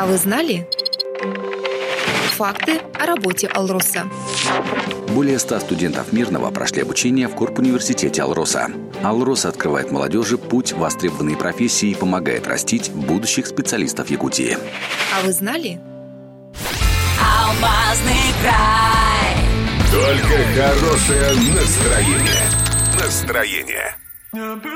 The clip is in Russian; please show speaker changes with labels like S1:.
S1: А вы знали? Факты о работе Алроса.
S2: Более 100 студентов Мирного прошли обучение в Корпуниверситете Алроса. Алрос открывает молодежи путь в востребованные профессии и помогает растить будущих специалистов Якутии.
S1: А вы знали?
S3: Алмазный край.
S4: Только хорошее настроение. Настроение.